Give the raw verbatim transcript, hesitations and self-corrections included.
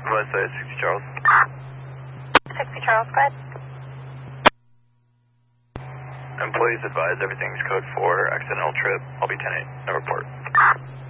Let's say sixty Charles. sixty Charles, go ahead. Employees advise everything's code four, accidental trip. I'll be ten eight. No report.